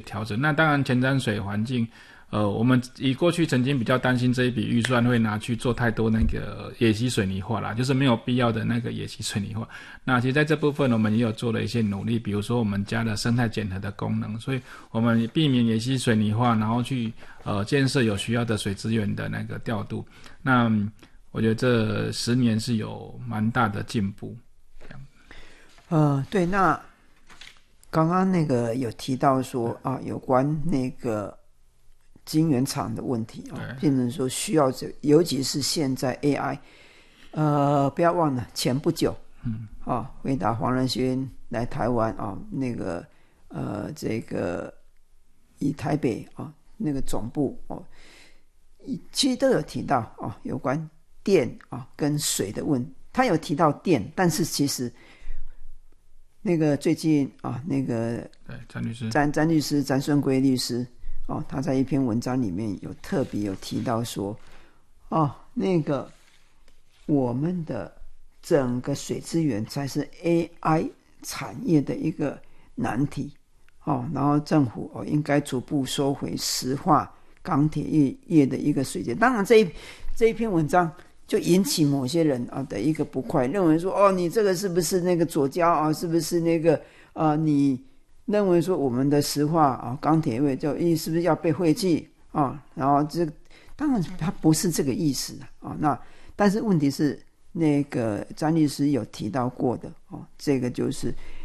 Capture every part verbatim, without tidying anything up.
调整。那当然前瞻水环境呃，我们以过去曾经比较担心这一笔预算会拿去做太多那个野溪水泥化啦，就是没有必要的那个野溪水泥化。那其实在这部分我们也有做了一些努力，比如说我们加了生态检核的功能，所以我们避免野溪水泥化，然后去呃建设有需要的水资源的那个调度。那我觉得这十年是有蛮大的进步。 呃，对，那刚刚那个有提到说啊，有关那个晶圆厂的问题啊，变成说需要这，尤其是现在 A I， 呃，不要忘了前不久，嗯，啊，回答黄仁勋来台湾啊，那个呃，这个以台北啊那个总部哦、啊，其实都有提到啊，有关电啊跟水的问题，他有提到电，但是其实那个最近啊，那个对詹律师， 詹詹律师詹顺贵律师。哦，他在一篇文章里面有特别有提到说，哦，那个我们的整个水资源才是 A I 产业的一个难题，哦，然后政府哦应该逐步收回石化、钢铁业业的一个水电。当然这一这一篇文章就引起某些人啊的一个不快，认为说，哦，你这个是不是那个左交啊？是不是那个啊？你认为说我们的石化啊、钢铁业就是不是要被废弃啊？然后这当然它不是这个意思啊。那但是问题是，那个詹律师有提到过的哦，这个就是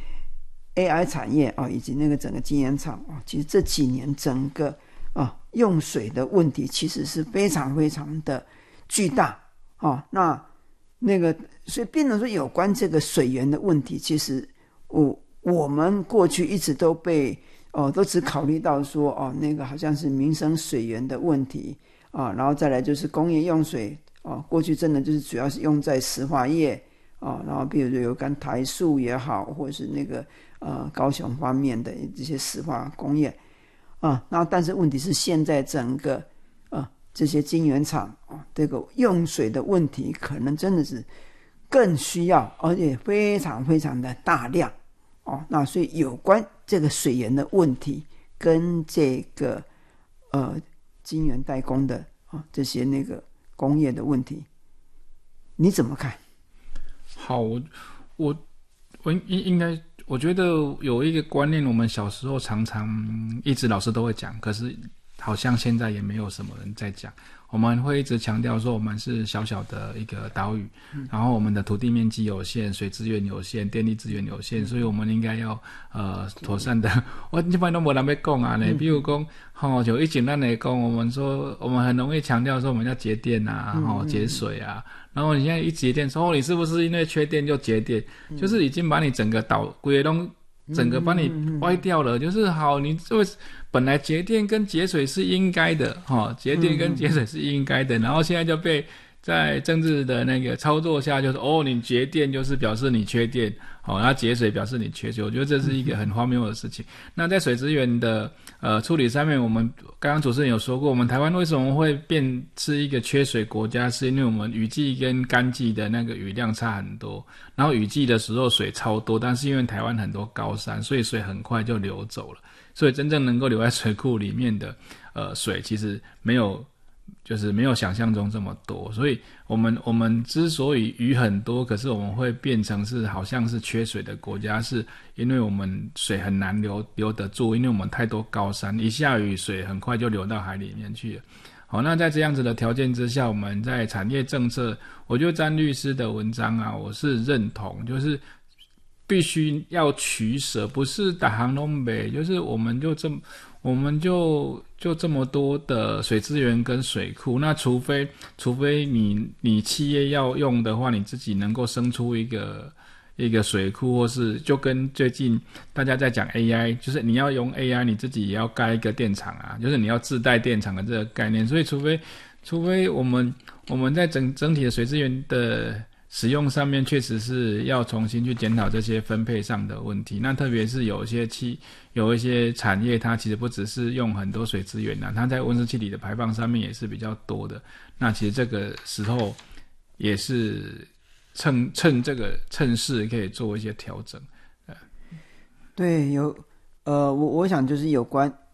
A I 产业啊，以及那个整个晶圆厂啊，其实这几年整个啊用水的问题其实是非常非常的巨大啊。那那个所以变成说有关这个水源的问题，其实我。我们过去一直都被哦，都只考虑到说哦，那个好像是民生水源的问题啊，然后再来就是工业用水啊，过去真的就是主要是用在石化业啊，然后比如说有跟台塑也好，或者是那个呃高雄方面的这些石化工业啊，然后但是问题是现在整个啊这些晶圆厂啊，这个用水的问题可能真的是更需要，而且非常非常的大量。哦，那所以有关这个水源的问题跟这个呃晶圆代工的啊、哦、这些那个工业的问题，你怎么看？ 好，我我我应应该，我觉得有一个观念，我们小时候常常一直老师都会讲，可是好像现在也没有什么人在讲。我们会一直强调说我们是小小的一个岛屿、嗯、然后我们的土地面积有限，水资源有限，电力资源有限、嗯、所以我们应该要呃妥善的我一般都没人要讲啊、嗯、比如说齁、哦、就以前咱来讲，我们说我们很容易强调说我们要节电啊、嗯哦、节水啊，然后你现在一节电说、哦、你是不是因为缺电就节电、嗯、就是已经把你整个岛规都整个把你歪掉了，就是好，你这本来节电跟节水是应该的齁，节电跟节水是应该的，然后现在就被在政治的那个操作下，就是哦，你节电就是表示你缺电，好、哦，然后节水表示你缺水，我觉得这是一个很荒谬的事情。那在水资源的呃处理上面，我们刚刚主持人有说过，我们台湾为什么会变是一个缺水国家，是因为我们雨季跟干季的那个雨量差很多，然后雨季的时候水超多，但是因为台湾很多高山，所以水很快就流走了，所以真正能够留在水库里面的呃水，其实没有。就是没有想象中这么多，所以我们我们之所以雨很多，可是我们会变成是好像是缺水的国家，是因为我们水很难留留得住，因为我们太多高山，一下雨水很快就流到海里面去了。好，那在这样子的条件之下，我们在产业政策，我觉得詹律师的文章啊，我是认同，就是必须要取舍，不是打行东北，就是我们就这么。我们就就这么多的水资源跟水库，那除非除非你你企业要用的话，你自己能够生出一个一个水库，或是就跟最近大家在讲 A I， 就是你要用 A I， 你自己也要盖一个电厂啊，就是你要自带电厂的这个概念。所以除非除非我们我们在整整体的水资源的使用上面确实是要重新去检讨这些分配上的问题，那特别是有一些气有一些产业它其实不只是用很多水资源啊，它在温室气体的排放上面也是比较多的，那其实这个时候也是趁趁这个趁势可以做一些调整。 对，有呃我我想就是有关